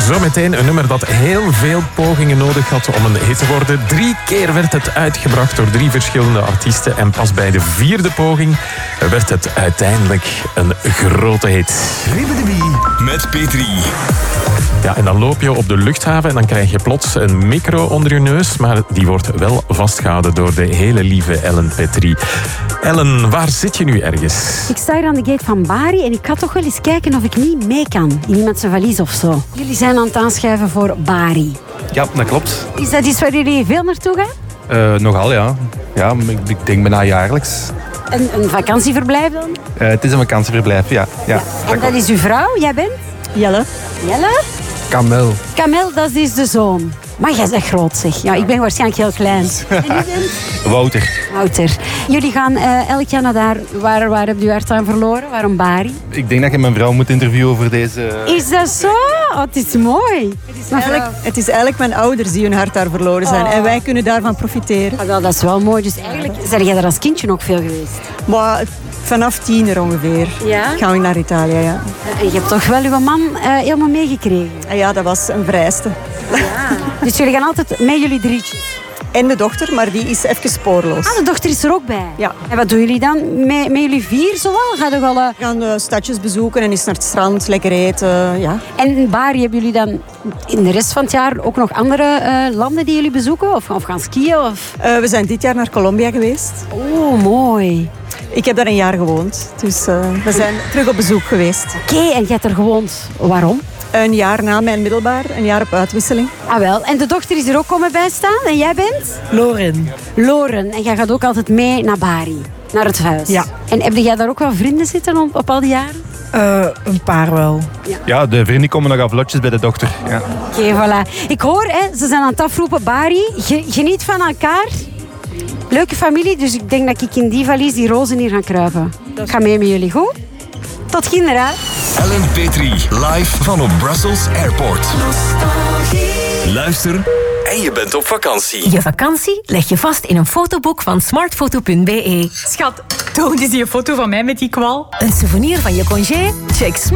Zometeen een nummer dat heel veel pogingen nodig had om een hit te worden. 3 keer werd het uitgebracht door 3 verschillende artiesten. En pas bij de 4e poging werd het uiteindelijk een grote hit. Met Petri. Ja, en dan loop je op de luchthaven en dan krijg je plots een micro onder je neus. Maar die wordt wel vastgehouden door de hele lieve Ellen Petri. Ellen, waar zit je nu ergens? Ik sta hier aan de gate van Bari en ik ga toch wel eens kijken of ik niet mee kan. In iemand zijn valies of zo. Jullie zijn aan het aanschuiven voor Bari. Ja, dat klopt. Is dat iets waar jullie veel naartoe gaan? Nogal, ja. Ja, ik denk bijna jaarlijks. Een vakantieverblijf dan? Het is een vakantieverblijf, ja. En dat is uw vrouw? Jij bent? Jelle. Jelle? Kamel. Kamel, dat is de zoon. Maar jij bent groot, zeg. Ja, ik ben waarschijnlijk heel klein. En u bent? Wouter. Wouter. Jullie gaan elk jaar naar daar. Waar hebben u hart aan verloren? Waarom Bari? Ik denk dat je mijn vrouw moet interviewen over deze... Is dat zo? Oh, het is mooi. Het is eigenlijk mijn ouders die hun hart daar verloren zijn. En wij kunnen daarvan profiteren. Ah, wel, dat is wel mooi. Dus eigenlijk ben jij daar als kindje ook veel geweest? Maar vanaf 10 ongeveer gaan we naar Italië, ja. En je hebt toch wel uw man helemaal meegekregen? Ja, dat was een vereiste. Ja. Dus jullie gaan altijd met jullie drietjes? En de dochter, maar die is even spoorloos. Ah, de dochter is er ook bij? Ja. En wat doen jullie dan? Met jullie 4 zowel? We gaan stadjes bezoeken en eens naar het strand, lekker eten, ja. En in Bari hebben jullie dan in de rest van het jaar ook nog andere landen die jullie bezoeken? Of gaan skiën? Of? We zijn dit jaar naar Colombia geweest. Oh, mooi. Ik heb daar een jaar gewoond, dus we zijn terug op bezoek geweest. Oké, en je hebt er gewoond. Waarom? Een jaar na mijn middelbaar, een jaar op uitwisseling. Ah wel, en de dochter is er ook komen bijstaan. En jij bent? Loren. Loren. En jij gaat ook altijd mee naar Bari, naar het huis. Ja. En heb jij daar ook wel vrienden zitten op al die jaren? Een paar wel. Ja, de vrienden komen nog af lotjes bij de dochter. Ja. Oké, voilà. Ik hoor, ze zijn aan het afroepen. Bari, geniet van elkaar. Leuke familie, dus ik denk dat ik in die valies die rozen hier ga kruipen. Ik ga mee met jullie, goed? Tot kinderen. Ellen Petri, live van op Brussels Airport. Luister en je bent op vakantie. Je vakantie leg je vast in een fotoboek van smartfoto.be. Schat, toon eens die foto van mij met die kwal. Een souvenir van je congé? Check Smart.